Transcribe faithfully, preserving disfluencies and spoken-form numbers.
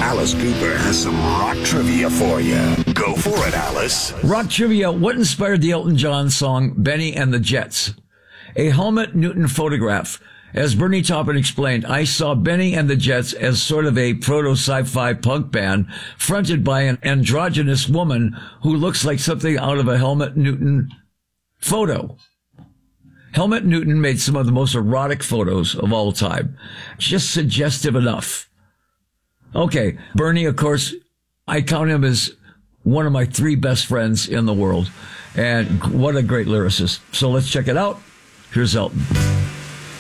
Alice Cooper has some rock trivia for you. Go for it, Alice. Rock trivia. What inspired the Elton John song Benny and the Jets? A Helmut Newton photograph. As Bernie Taupin explained, I saw Benny and the Jets as sort of a proto-sci-fi punk band fronted by an androgynous woman who looks like something out of a Helmut Newton photo. Helmut Newton made some of the most erotic photos of all time. Just suggestive enough. Okay, Bernie, of course, I count him as one of my three best friends in the world. And what a great lyricist. So let's check it out. Here's Elton.